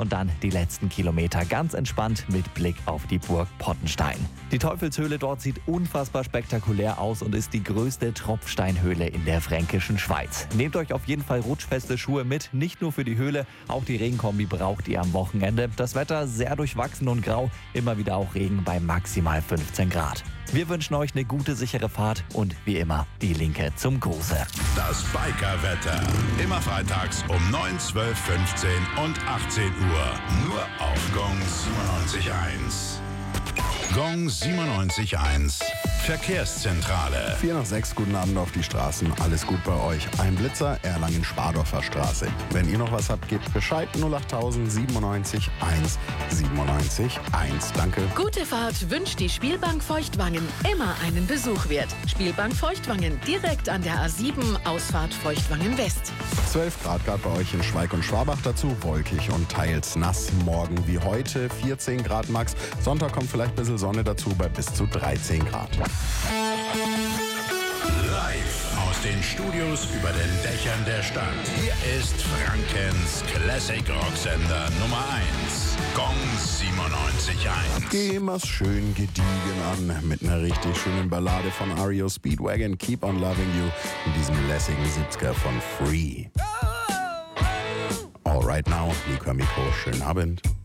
und dann die letzten Kilometer ganz entspannt mit Blick auf die Burg Pottenstein. Die Teufelshöhle dort sieht unfassbar spektakulär aus und ist die größte Tropfsteinhöhle in der fränkischen Schweiz. Nehmt euch auf jeden Fall rutschfeste Schuhe mit, nicht nur für die Höhle, auch die Regenkombi braucht ihr am Wochenende. Das Wetter sehr durchwachsen und grau, immer wieder auch Regen bei maximal 15 Grad. Wir wünschen euch eine gute, sichere Fahrt und wie immer die Linke zum Gruße. Das Biker-Wetter. Immer freitags um 9, 12, 15 und 18 Uhr. Nur auf Gong 97.1. Gong 97.1. Verkehrszentrale. 4 nach 6, guten Abend auf die Straßen. Alles gut bei euch. Ein Blitzer, Erlangen-Spardorfer Straße. Wenn ihr noch was habt, gebt Bescheid. 08000 97 1 97 1. Danke. Gute Fahrt wünscht die Spielbank Feuchtwangen. Immer einen Besuch wert. Spielbank Feuchtwangen, direkt an der A7, Ausfahrt Feuchtwangen West. 12 Grad gerade bei euch in Schweig und Schwabach. Dazu wolkig und teils nass. Morgen wie heute 14 Grad max. Sonntag kommt vielleicht ein bisschen Sonne dazu bei bis zu 13 Grad. Live aus den Studios über den Dächern der Stadt. Hier ist Frankens Classic Rock Sender Nummer 1. Gong 97.1. Gehen wir's schön gediegen an mit einer richtig schönen Ballade von REO Speedwagon, Keep on Loving You, in diesem lässigen 70er von Free. All right now, Nico Mikro, schönen Abend.